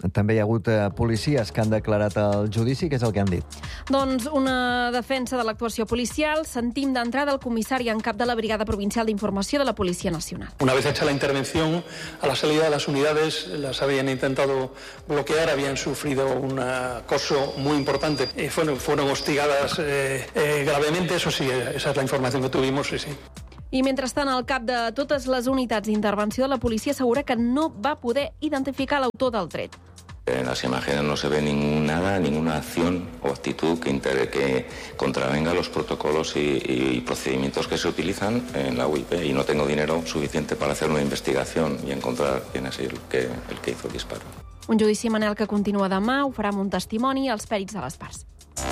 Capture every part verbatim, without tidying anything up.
També hi ha hagut policies que han declarat el judici. Què és el que han dit? Doncs una defensa de l'actuació policial. Sentim d'entrada el comissari en cap de la Brigada Provincial d'Informació de la Policía Nacional. Una vez hecha la intervención, a la salida de las unidades las habían intentado bloquear, habían sufrido un acoso muy importante. Eh, fueron, fueron hostigadas eh, eh, gravemente, eso sí, esa es la información que tuvimos, sí, sí. I mentrestant, el cap de totes les unitats d'intervenció de la policia assegura que no va poder identificar l'autor del tret. En las imágenes no se ve ningún, nada, ninguna acción o actitud que, inter, que contravenga los protocolos y, y procedimientos que se utilizan en la U I P, y no tengo dinero suficiente para hacer una investigación y encontrar quién es el que, el que hizo el disparo. Un judici, Manel, que continua demà, ho farà amb un testimoni i els pèrits de les parts.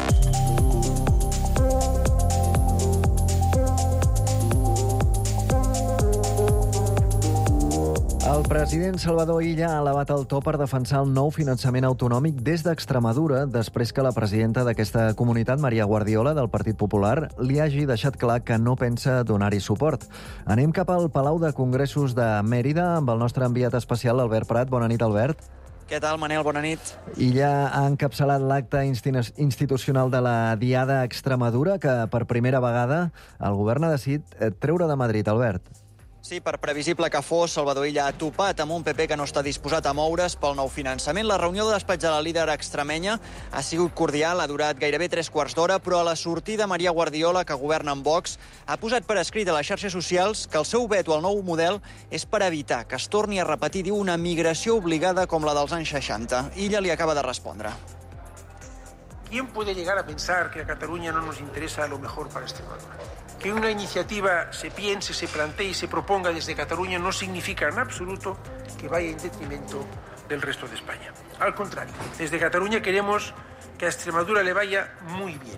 El president Salvador Illa ha elevat el to per defensar el nou finançament autonòmic des d'Extremadura, després que la presidenta d'aquesta comunitat, Maria Guardiola, del Partit Popular, li hagi deixat clar que no pensa donar-hi suport. Anem cap al Palau de Congressos de Mèrida amb el nostre enviat especial, Albert Prat. Bona nit, Albert. Què tal, Manel? Bona nit. Illa ha encapçalat l'acte institucional de la Diada Extremadura, que per primera vegada el govern ha decidit treure de Madrid, Albert. Sí, per previsible que fos, Salvador Illa ha topat amb un P P que no està disposat a moure's pel nou finançament. La reunió de despatx de la líder extremenya ha sigut cordial, ha durat gairebé tres quarts d'hora, però a la sortida Maria Guardiola, que governa amb Vox, ha posat per escrit a les xarxes socials que el seu veto al nou model és per evitar que es torni a repetir, diu, una migració obligada com la dels anys seixanta. Illa li acaba de respondre. ¿Quién puede llegar a pensar que a Cataluña no nos interesa lo mejor para Extremadura? Que una iniciativa se piense, se plantee y se proponga desde Cataluña no significa en absoluto que vaya en detrimento del resto de España. Al contrario, desde Cataluña queremos que a Extremadura le vaya muy bien.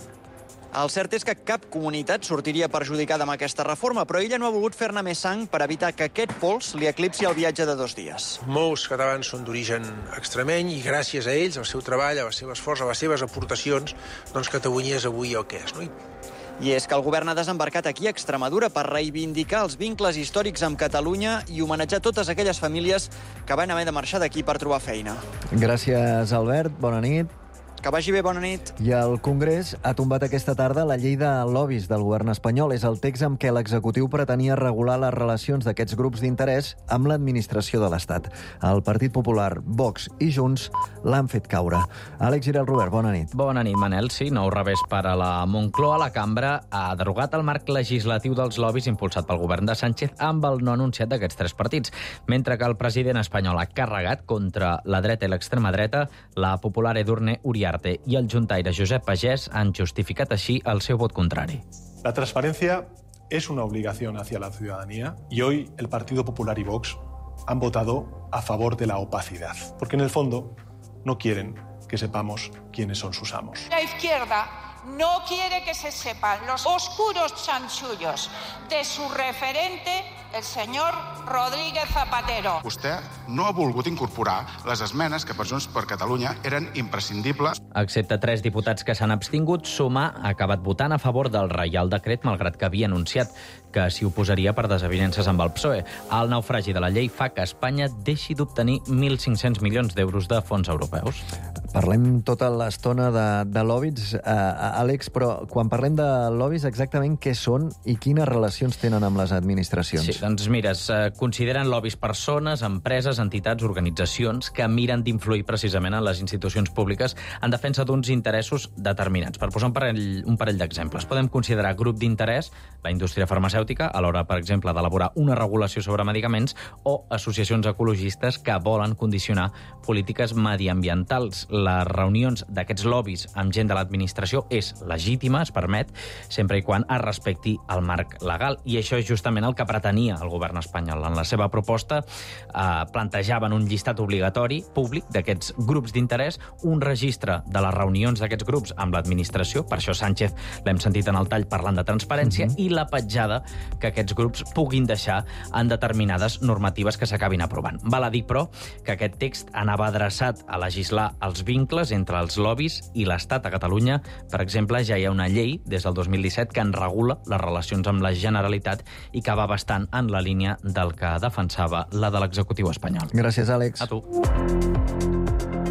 El cert és que cap comunitat sortiria perjudicada amb aquesta reforma, però ella no ha volgut fer-ne més sang per evitar que aquest pols li eclipsi el viatge de dos dies. Molts catalans són d'origen extremeny i gràcies a ells, al seu treball, a el seu esforç, a les seves aportacions, doncs Catalunya és avui el que és, no? I és que el govern ha desembarcat aquí a Extremadura per reivindicar els vincles històrics amb Catalunya i homenatjar totes aquelles famílies que van haver de marxar d'aquí per trobar feina. Gràcies, Albert. Bona nit. Que vagi bé, bona nit. I el Congrés ha tombat aquesta tarda la llei de lobbies del govern espanyol. És el text amb què l'executiu pretenia regular les relacions d'aquests grups d'interès amb l'administració de l'Estat. El Partit Popular, Vox i Junts l'han fet caure. Àlex Giralt Robert, bona nit. Bona nit, Manel. Sí, nou revés per a la Moncloa. La cambra ha derogat el marc legislatiu dels lobbies impulsat pel govern de Sánchez amb el no anunciat d'aquests tres partits, mentre que el president espanyol ha carregat contra la dreta i l'extrema dreta. La popular Edurne Uriarte i el juntaire Josep Pagès han justificat així el seu vot contrari. La transparencia es una obligación hacia la ciudadanía y hoy el Partido Popular y Vox han votado a favor de la opacidad, porque en el fondo no quieren que sepamos quiénes son sus amos. La izquierda no quiere que se sepan los oscuros chanchullos de su referente, el señor Rodríguez Zapatero. Vostè no ha volgut incorporar les esmenes que per Junts per Catalunya eren imprescindibles. Excepte tres diputats que s'han abstingut, Sumar ha acabat votant a favor del Reial Decret, malgrat que havia anunciat que s'hi oposaria per desavinences amb el P S O E. El naufragi de la llei fa que Espanya deixi d'obtenir mil cinc-cents milions d'euros de fons europeus. Parlem tota l'estona de, de lobbies, eh, Àlex, però quan parlem de lobbies, exactament què són i quines relacions tenen amb les administracions? Sí, doncs mira, es consideren lobbies persones, empreses, entitats, organitzacions que miren d'influir precisament en les institucions públiques en defensa d'uns interessos determinats. Per posar un parell, un parell d'exemples, podem considerar grup d'interès la indústria farmacèutica a l'hora, per exemple, d'elaborar una regulació sobre medicaments o associacions ecologistes que volen condicionar polítiques mediambientals. Les reunions d'aquests lobbies amb gent de l'administració és legítima, es permet, sempre i quan es respecti el marc legal. I això és justament el que pretenia el govern espanyol. En la seva proposta eh, plantejaven un llistat obligatori públic d'aquests grups d'interès, un registre de les reunions d'aquests grups amb l'administració, per això Sánchez l'hem sentit en el tall parlant de transparència, mm-hmm. i la petjada que aquests grups puguin deixar en determinades normatives que s'acabin aprovant. Val a dir, però, que aquest text anava adreçat a legislar els vincles entre els lobbies i l'Estat a Catalunya. Per exemple, ja hi ha una llei des del dos mil disset que en regula les relacions amb la Generalitat i que va bastant en la línia del que defensava la de l'executiu espanyol. Gràcies, Àlex. A tu.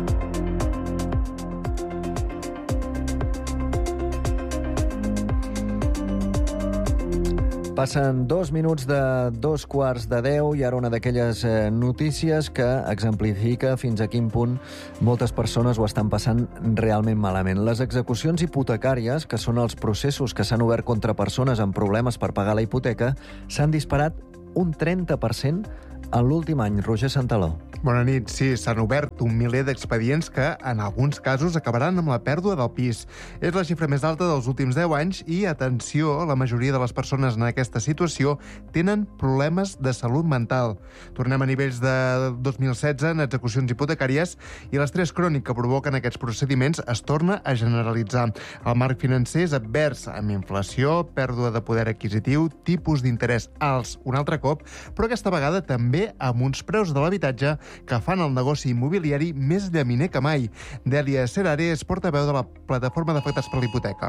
Passen dos minuts de dos quarts de deu i ara una d'aquelles eh, notícies que exemplifica fins a quin punt moltes persones ho estan passant realment malament. Les execucions hipotecàries, que són els processos que s'han obert contra persones amb problemes per pagar la hipoteca, s'han disparat un trenta per cent en l'últim any. Roger Santaló. Bona nit. Sí, s'han obert un miler d'expedients que, en alguns casos, acabaran amb la pèrdua del pis. És la xifra més alta dels últims deu anys i, atenció, la majoria de les persones en aquesta situació tenen problemes de salut mental. Tornem a nivells de dos mil setze en execucions hipotecàries i l'estrès crònic que provoquen aquests procediments es torna a generalitzar. El marc financer és advers, amb inflació, pèrdua de poder adquisitiu, tipus d'interès alts un altre cop, però aquesta vegada també amb uns preus de l'habitatge que fan el negoci immobiliari més llaminer que mai. Delia Serare és portaveu de la plataforma d'afectats per la hipoteca.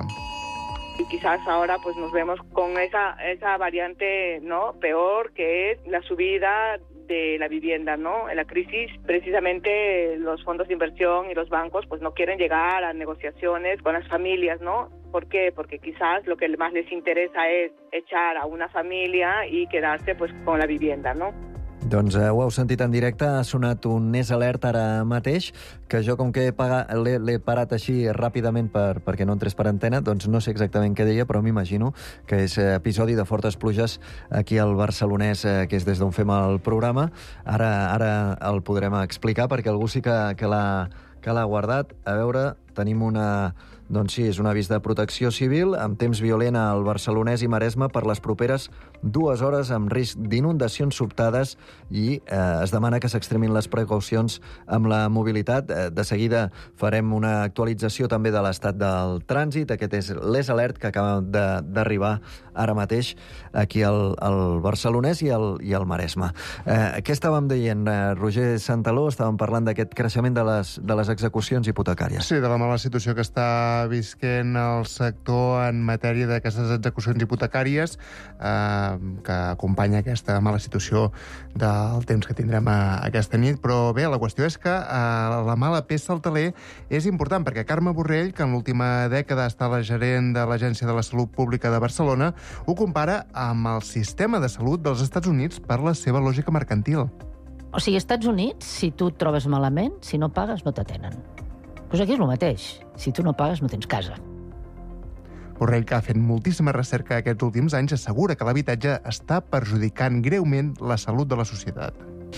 Y quizás ahora pues nos vemos con esa, esa variante, ¿no?, peor, que es la subida de la vivienda, ¿no? En la crisis, precisamente los fondos de inversión y los bancos pues no quieren llegar a negociaciones con las familias, ¿no? ¿Por qué? Porque quizás lo que más les interesa es echar a una familia y quedarse pues con la vivienda, ¿no? Doncs eh, ho heu sentit en directe, ha sonat un Nes Alert ara mateix, que jo com que l'he parat així ràpidament per, perquè no entrés per antena, doncs no sé exactament què deia, però m'imagino que és episodi de fortes pluges aquí al Barcelonès, eh, que és des d'on fem el programa. Ara, ara el podrem explicar, perquè algú sí que, que l'ha que l'ha guardat. A veure, tenim una... Doncs sí, és un avís de protecció civil amb temps violent al Barcelonès i Maresme per les properes dues hores amb risc d'inundacions sobtades i eh, es demana que s'extremin les precaucions amb la mobilitat. Eh, de seguida farem una actualització també de l'estat del trànsit. Aquest és l'Es Alert que acaba d'arribar ara mateix aquí al, al Barcelonès i al, i al Maresme. Eh, què estàvem dient, eh, Roger Santaló? Estàvem parlant d'aquest creixement de les, de les execucions hipotecàries. Sí, de la mala situació que està visquent el sector en matèria d'aquestes execucions hipotecàries, eh, que acompanya aquesta mala situació del temps que tindrem a, aquesta nit. Però bé, la qüestió és que eh, la mala peça al teler és important, perquè Carme Borrell, que en l'última dècada està la gerent de l'Agència de la Salut Pública de Barcelona, ho compara amb el sistema de salut dels Estats Units per la seva lògica mercantil. O sigui, als Estats Units, si tu et trobes malament, si no pagues, no t'atenen. Doncs aquí és el mateix. Si tu no pagues, no tens casa. Borrell, que ha fet moltíssima recerca aquests últims anys, assegura que l'habitatge està perjudicant greument la salut de la societat.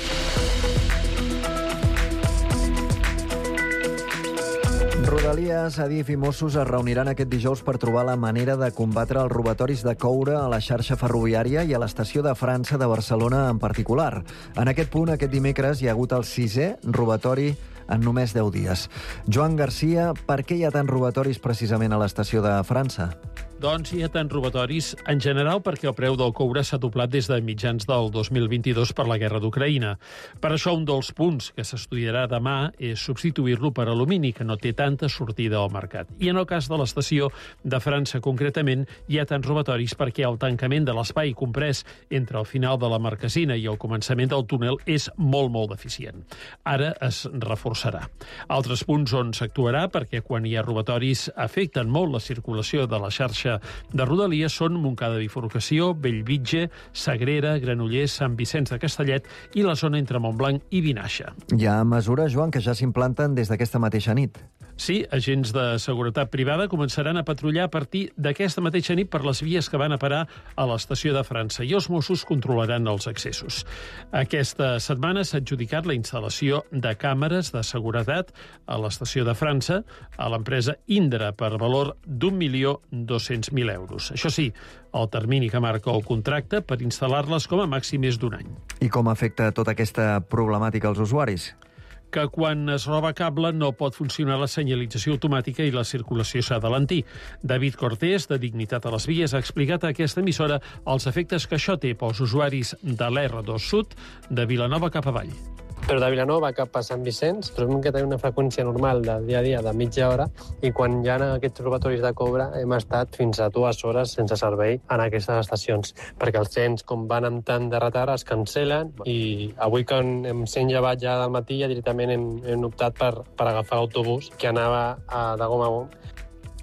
Rodalies, Adif i Mossos es reuniran aquest dijous per trobar la manera de combatre els robatoris de coure a la xarxa ferroviària i a l'estació de França de Barcelona en particular. En aquest punt, aquest dimecres, hi ha hagut el sisè robatori en només deu dies. Joan Garcia, per què hi ha tants robatoris precisament a l'estació de França? Doncs hi ha tants robatoris, en general perquè el preu del coure s'ha doblat des de mitjans del dos mil vint-i-dos per la guerra d'Ucraïna. Per això, un dels punts que s'estudiarà demà és substituir-lo per alumini, que no té tanta sortida al mercat. I en el cas de l'estació de França, concretament, hi ha tants robatoris perquè el tancament de l'espai comprès entre el final de la marquesina i el començament del túnel és molt, molt deficient. Ara es reforçarà. Altres punts on s'actuarà, perquè quan hi ha robatoris afecten molt la circulació de la xarxa de Rodalies, són Montcada Bifurcació, Bellvitge, Sagrera, Granollers, Sant Vicenç de Castellet i la zona entre Montblanc i Vinaixa. Hi ha mesures, Joan, que ja s'implanten des d'aquesta mateixa nit. Sí, agents de seguretat privada començaran a patrullar a partir d'aquesta mateixa nit per les vies que van a parar a l'estació de França i els Mossos controlaran els accessos. Aquesta setmana s'ha adjudicat la instal·lació de càmeres de seguretat a l'estació de França a l'empresa Indra per valor d'un milió dos-cents mil euros. Això sí, el termini que marca el contracte per instal·lar-les com a màxim és d'un any. I com afecta tota aquesta problemàtica als usuaris? Que quan es roba cable no pot funcionar la senyalització automàtica i la circulació s'ha d'alentir. David Cortés, de Dignitat a les Vies, ha explicat a aquesta emissora els efectes que això té pels usuaris de l'R dos Sud de Vilanova cap avall. Però de Vilanova cap a Sant Vicenç trobem que tenim una freqüència normal del dia a dia de mitja hora i quan hi ha aquests robatoris de coure hem estat fins a dues hores sense servei en aquestes estacions, perquè els trens, com van amb tant de retard, es cancel·len i avui quan hem sent llevat ja del matí ja directament hem, hem optat per, per agafar l'autobús que anava a, de gom a gom.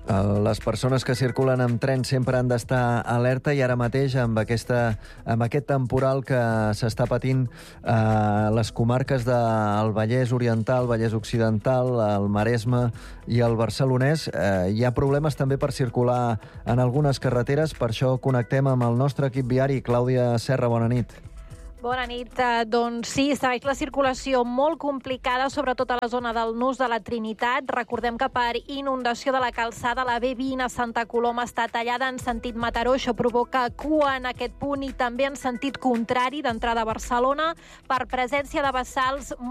Les persones que circulen amb tren sempre han d'estar alerta i ara mateix amb, aquesta, amb aquest temporal que s'està patint a les comarques del Vallès Oriental, Vallès Occidental, el Maresme i el Barcelonès, eh, hi ha problemes també per circular en algunes carreteres. Per això connectem amb el nostre equip viari. Clàudia Serra, bona nit. Bona nit. Eh, doncs sí, segueix la circulació molt complicada, sobretot a la zona del Nus de la Trinitat. Recordem que per inundació de la calçada la B vint a Santa Coloma està tallada en sentit Mataró. Això provoca cua en aquest punt i també en sentit contrari d'entrada a Barcelona per presència de bassals